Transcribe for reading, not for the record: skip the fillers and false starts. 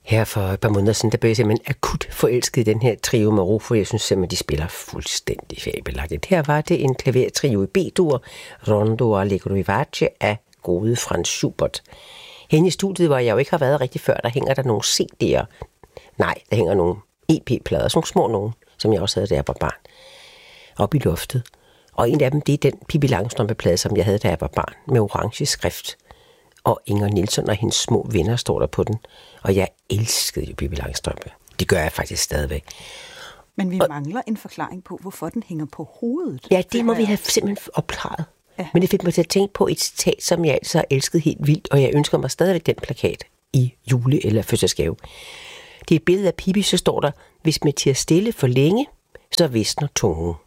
Her for et par måneder siden, der blev jeg simpelthen akut forelsket i den her trio med Rufo. Jeg synes simpelthen, de spiller fuldstændig fabelagtigt. Her var det en klavertrio i B-dur, Rondo Allegro Vivace af gode Franz Schubert. Henne i studiet, hvor jeg jo ikke har været rigtig før, der hænger der nogle CD'er. Nej, der hænger nogle EP-plader, sådan nogle små nogen, som jeg også havde, da jeg var barn. Op i loftet. Og en af dem, det er den Pippi Langstrømpe-plade, som jeg havde, da jeg var barn, med orange skrift. Og Inger Nielsen og hendes små venner står der på den. Og jeg elskede jo Pippi Langstrømpe. Det gør jeg faktisk stadigvæk. Men vi mangler en forklaring på, hvorfor den hænger på hovedet. Ja, det må vi have simpelthen opklaret. Ja. Men det fik mig til at tænke på et citat, som jeg altså har elsket helt vildt, og jeg ønsker mig stadigvæk den plakat i jule- eller fødselsdagsgave. Det er et billede af Pippi, så står der, hvis man tier stille for længe, så visner tungen.